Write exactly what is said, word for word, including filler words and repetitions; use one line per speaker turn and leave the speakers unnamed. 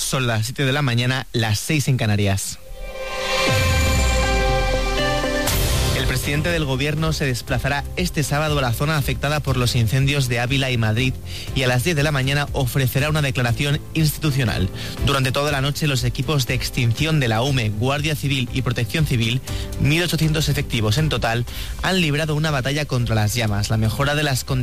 son las siete de la mañana, las seis en Canarias. El presidente del Gobierno se desplazará este sábado a la zona afectada por los incendios de Ávila y Madrid y a las diez de la mañana ofrecerá una declaración institucional. Durante toda la noche los equipos de extinción de la U M E, Guardia Civil y Protección Civil, mil ochocientos efectivos en total, han librado una batalla contra las llamas. La mejora de las condiciones